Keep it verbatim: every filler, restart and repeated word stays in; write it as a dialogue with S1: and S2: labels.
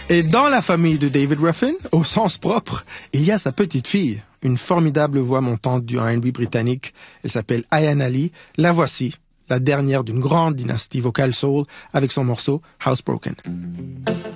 S1: Et dans la famille de David Ruffin, au sens propre, il y a sa petite fille, une formidable voix montante du R and B britannique. Elle s'appelle Ayan Ali. La voici, la dernière d'une grande dynastie vocale soul, avec son morceau Housebroken.